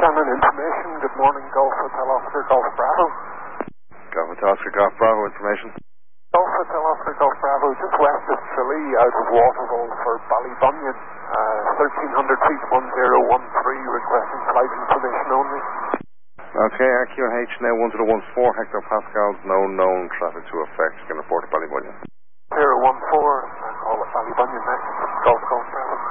Shannon information. Good morning, Golf Hotel Oscar, Golf Bravo. Golf Hotel Oscar, Golf Bravo information. Golf Hotel Oscar, Golf Bravo, just west of Tralee, out of Waterville for Ballybunion. 1300 feet, 1013, requesting flight information only. Okay, RQH now 1014 hectopascals, no known traffic to affect. You can report to Ballybunion. 014, I call it Ballybunion next. Golf Bravo.